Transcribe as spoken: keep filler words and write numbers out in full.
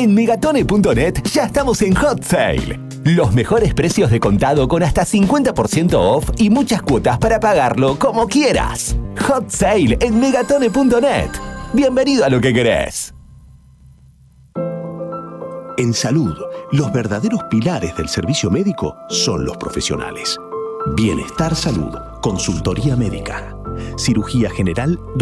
En megatone punto net ya estamos en Hot Sale. Los mejores precios de contado con hasta cincuenta por ciento off y muchas cuotas para pagarlo como quieras. Hot Sale en megatone punto net. Bienvenido a lo que querés. En salud, los verdaderos pilares del servicio médico son los profesionales. Bienestar Salud, consultoría médica, cirugía general,